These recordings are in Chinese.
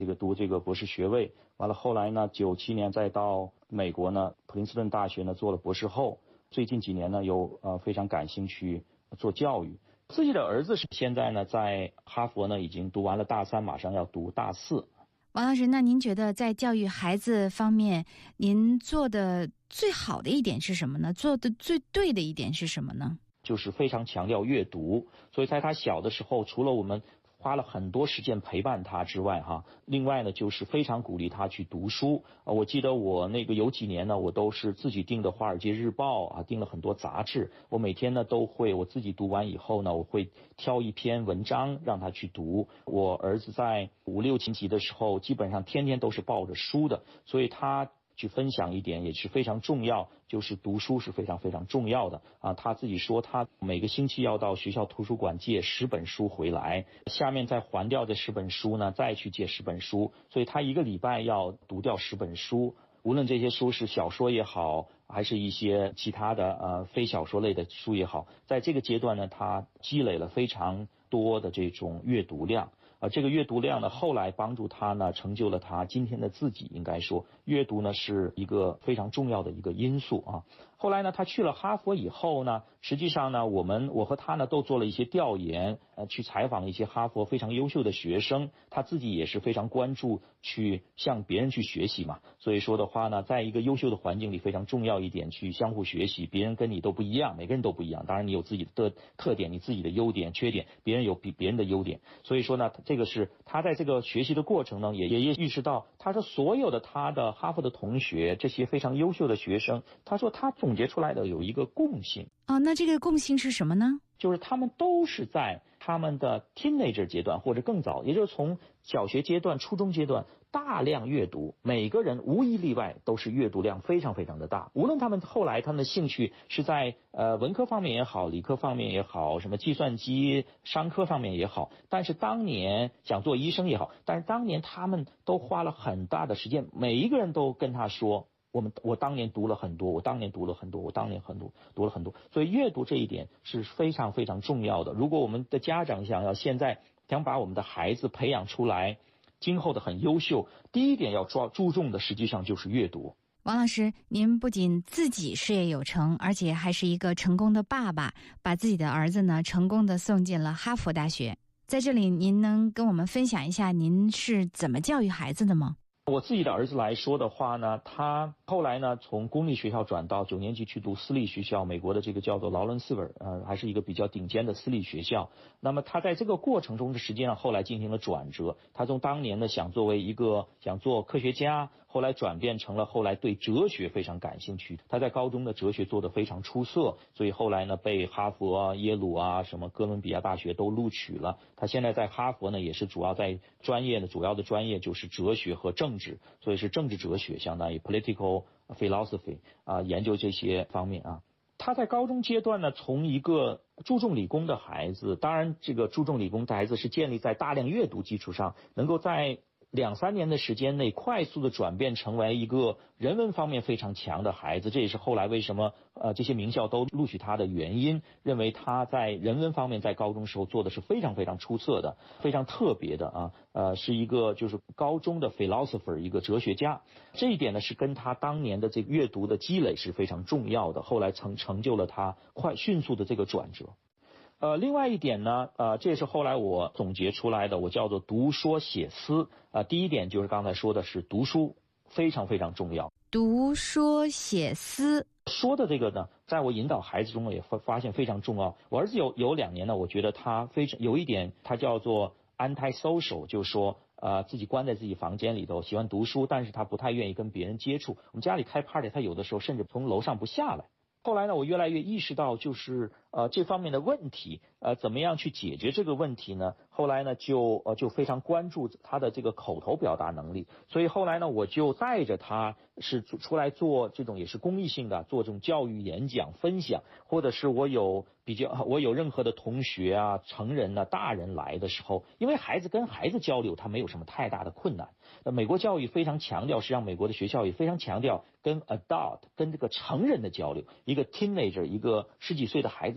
读这个博士学位，完了后来呢97年再到美国呢普林斯顿大学呢做了博士后，最近几年呢又非常感兴趣做教育。自己的儿子是现在呢在哈佛呢已经读完了大3，马上要读大4。 王老师，那您觉得在教育孩子方面，您做的最好的一点是什么呢？做的最对的一点是什么呢？ 就是非常强调阅读，所以在他小的时候，除了我们花了很多时间陪伴他之外另外呢就是非常鼓励他去读书。我记得我有几年呢，我都是自己订的《华尔街日报》订了很多杂志，我每天呢都会我自己读完以后呢，我会挑一篇文章让他去读。我儿子在5、6年级的时候，基本上天天都是抱着书的，所以他去分享一点也是非常重要，就是读书是非常非常重要的他自己说他每个星期要到学校图书馆借10本书回来，下面再还掉这10本书呢，再去借10本书，所以他一个礼拜要读掉10本书。无论这些书是小说也好，还是一些其他的非小说类的书也好，在这个阶段呢，他积累了非常多的这种阅读量。这个阅读量呢，后来帮助他呢，成就了他今天的自己。应该说，阅读呢是一个非常重要的一个因素后来呢，他去了哈佛以后呢，实际上呢，我和他呢都做了一些调研，去采访一些哈佛非常优秀的学生，他自己也是非常关注去向别人去学习嘛。所以说的话呢，在一个优秀的环境里非常重要一点，去相互学习，别人跟你都不一样，每个人都不一样，当然你有自己的特点，你自己的优点、缺点，别人有比别人的优点。所以说呢，这个是他在这个学习的过程呢，也意识到，他说所有的他的哈佛的同学，这些非常优秀的学生，他说他总结出来的有一个共性。 那这个共性是什么呢？ 就是他们都是在他们的 teenager 阶段或者更早，也就是从小学阶段、初中阶段大量阅读，每个人无一例外都是阅读量非常非常的大。无论他们后来他们的兴趣是在文科方面也好，理科方面也好，什么计算机、商科方面也好，但是当年想做医生也好，但是当年他们都花了很大的时间，每一个人都跟他说，我当年读了很多，我当年读了很多，我当年读了很多，所以阅读这一点是非常非常重要的。如果我们的家长现在想把我们的孩子培养出来，今后的很优秀，第一点要注重的实际上就是阅读。 王老师，您不仅自己事业有成，而且还是一个成功的爸爸，把自己的儿子呢成功的送进了哈佛大学。在这里，您能跟我们分享一下您是怎么教育孩子的吗？ 我自己的儿子来说的话呢，他后来呢从公立学校转到9年级去读私立学校，美国的这个叫做劳伦斯尔，还是一个比较顶尖的私立学校。那么他在这个过程中实际上后来进行了转折，他从当年呢想做科学家，后来转变成了后来对哲学非常感兴趣。他在高中的哲学做得非常出色，所以后来呢被哈佛耶鲁什么哥伦比亚大学都录取了。他现在在哈佛呢也是主要的专业就是哲学和政治，所以是政治哲学，相当于 political philosophy 研究这些方面他在高中阶段呢，从一个注重理工的孩子，当然这个注重理工的孩子是建立在大量阅读基础上，能够在2、3年的时间内快速的转变成为一个人文方面非常强的孩子。这也是后来为什么这些名校都录取他的原因，认为他在人文方面在高中时候做的是非常非常出色的，非常特别的是一个就是高中的 philosopher， 一个哲学家。这一点呢是跟他当年的这个阅读的积累是非常重要的，后来成就了他迅速的这个转折。另外一点呢，这也是后来我总结出来的，我叫做读说写思。第一点就是刚才说的是读书非常非常重要。 读说写思说的这个呢，在我引导孩子中也发现非常重要。我儿子有2年呢，我觉得他非常有一点，他叫做 anti-social， 就是说自己关在自己房间里头，喜欢读书，但是他不太愿意跟别人接触。我们家里开 party， 他有的时候甚至从楼上不下来。后来呢，我越来越意识到就是这方面的问题，怎么样去解决这个问题呢？后来呢就非常关注他的这个口头表达能力，所以后来呢我就带着他是出来做这种也是公益性的，做这种教育演讲分享，或者是我有任何的同学成人大人来的时候，因为孩子跟孩子交流他没有什么太大的困难。美国教育非常强调，实际上美国的学校也非常强调跟 adult 跟这个成人的交流。一个 teenager 一个10几岁的孩子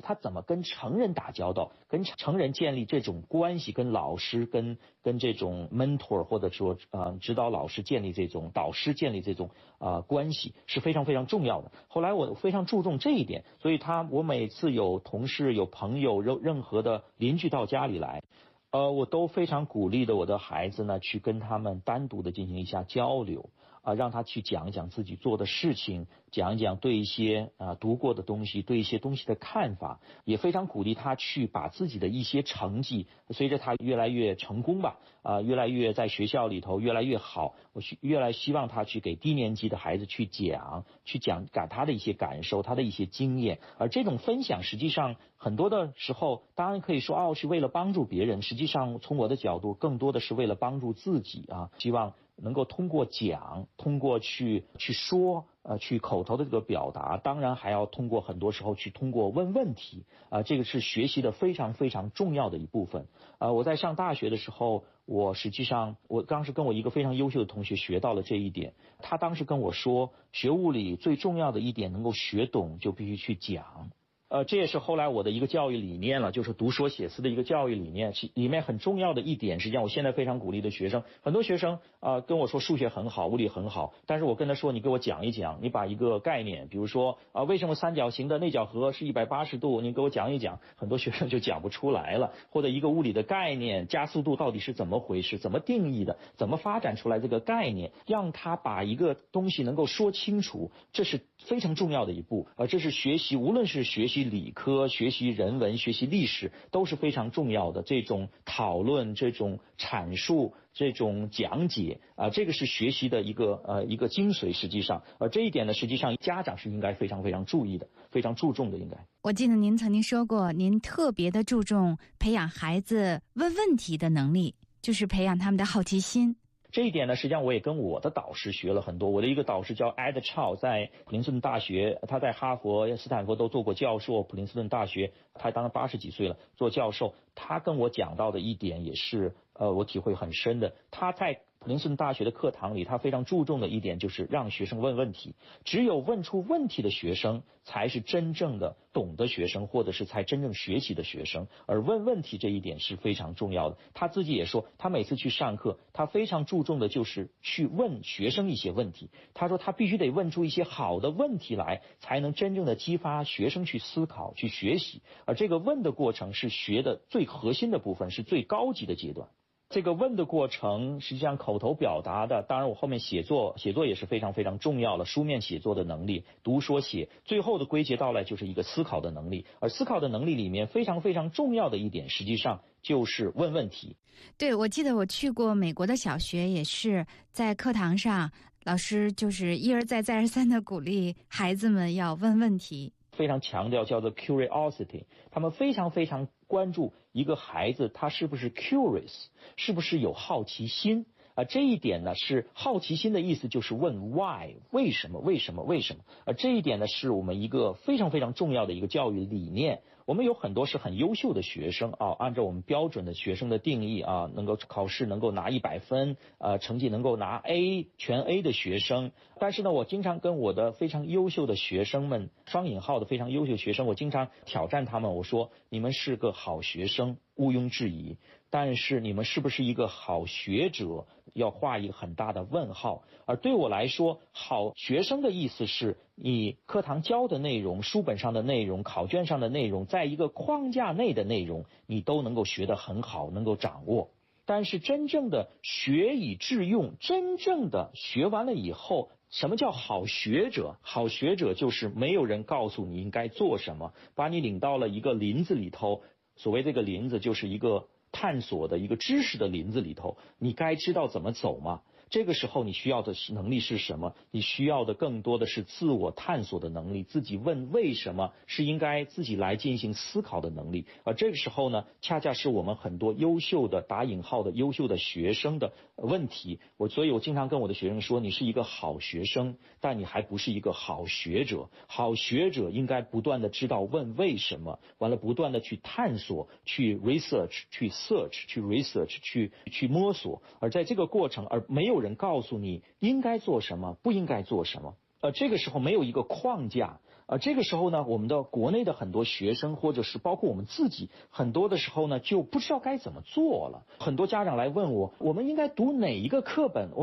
他怎么跟成人打交道，跟成人建立这种关系，跟老师跟这种 mentor 或者说指导老师建立这种导师建立这种关系是非常非常重要的。后来我非常注重这一点，所以我每次有同事有朋友任何的邻居到家里来，我都非常鼓励的我的孩子呢去跟他们单独的进行一下交流。让他去讲一讲自己做的事情，讲一讲对一些读过的东西，对一些东西的看法，也非常鼓励他去把自己的一些成绩，随着他越来越成功吧，越来越在学校里头越来越好，我越来希望他去给低年级的孩子去讲他的一些感受，他的一些经验，而这种分享实际上很多的时候，当然可以说是为了帮助别人，实际上从我的角度，更多的是为了帮助自己希望能够通过讲，通过去说，去口头的这个表达，当然还要通过很多时候去通过问问题，这个是学习的非常非常重要的一部分。我在上大学的时候，实际上我当时跟我一个非常优秀的同学学到了这一点，他当时跟我说，学物理最重要的一点能够学懂，就必须去讲。这也是后来我的一个教育理念了，就是读说写词的一个教育理念，里面很重要的一点，实际上我现在非常鼓励的学生，很多学生跟我说数学很好，物理很好，但是我跟他说，你给我讲一讲，你把一个概念，比如说为什么三角形的内角和是180度，你给我讲一讲，很多学生就讲不出来了，或者一个物理的概念，加速度到底是怎么回事，怎么定义的，怎么发展出来这个概念，让他把一个东西能够说清楚，这是非常重要的一步，这是学习，无论是学习理科、学习人文、学习历史都是非常重要的。这种讨论、这种阐述、这种讲解这个是学习的一个精髓。实际上，这一点呢，实际上家长是应该非常非常注意的，非常注重的。应该， 我记得您曾经说过，您特别的注重培养孩子问问题的能力，就是培养他们的好奇心。 这一点呢，实际上我也跟我的导师学了很多。我的一个导师叫 Ed Chow， 在普林斯顿大学，他在哈佛、斯坦福都做过教授。普林斯顿大学，他当然80几岁了，做教授。他跟我讲到的一点也是我体会很深的。他在普林斯顿大学的课堂里，他非常注重的一点就是让学生问问题，只有问出问题的学生才是真正的懂的学生，或者是才真正学习的学生，而问问题这一点是非常重要的。他自己也说，他每次去上课，他非常注重的就是去问学生一些问题。他说他必须得问出一些好的问题来，才能真正的激发学生去思考、去学习，而这个问的过程是学的最核心的部分，是最高级的阶段。这个问的过程实际上口头表达的，当然我后面写作也是非常非常重要的，书面写作的能力，读说写，最后的归结到来就是一个思考的能力，而思考的能力里面非常非常重要的一点，实际上就是问问题。 对，我记得我去过美国的小学，也是在课堂上，老师就是一而再再而三的鼓励孩子们要问问题， 非常强调叫做 curiosity， 他们非常非常关注一个孩子他是不是 curious， 是不是有好奇心这一点呢，是好奇心的意思，就是问 why， 为什么这一点呢，是我们一个非常非常重要的一个教育理念。我们有很多是很优秀的学生按照我们标准的学生的定义能够考试能够拿100分成绩能够拿 A 全 A 的学生。但是呢，我经常跟我的非常优秀的学生们，双引号的非常优秀学生，我经常挑战他们，我说你们是个好学生，毋庸置疑，但是你们是不是一个好学者，要画一个很大的问号。而对我来说，好学生的意思是你课堂教的内容、书本上的内容、考卷上的内容，在一个框架内的内容你都能够学得很好，能够掌握。但是真正的学以致用，真正的学完了以后，什么叫好学者？好学者就是没有人告诉你应该做什么，把你领到了一个林子里头，所谓这个林子就是一个探索的一个知识的林子里头，你该知道怎么走吗？这个时候你需要的能力是什么？你需要的更多的是自我探索的能力，自己问为什么，是应该自己来进行思考的能力。而这个时候呢，恰恰是我们很多优秀的打引号的优秀的学生的问题。所以我经常跟我的学生说，你是一个好学生，但你还不是一个好学者。好学者应该不断的知道问为什么，完了不断的去探索，去 research， 去 search， 去 research， 去摸索。而在这个过程，而没有人告诉你应该做什么，不应该做什么。 这个时候没有一个框架。这个时候呢，我们的国内的很多学生，或者是包括我们自己，很多的时候呢就不知道该怎么做了。很多家长来问我，我们应该读哪一个课本？